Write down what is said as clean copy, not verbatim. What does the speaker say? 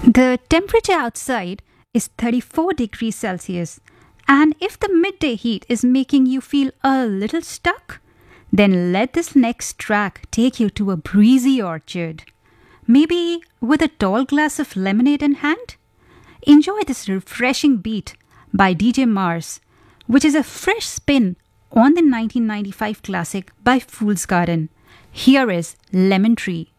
The temperature outside is 34 degrees Celsius, and if the midday heat is making you feel a little stuck, then let this next track take you to a breezy orchard. Maybe with a tall glass of lemonade in hand? Enjoy this refreshing beat by DJ Mars, which is a fresh spin on the 1995 classic by Fool's Garden. Here is Lemon Tree.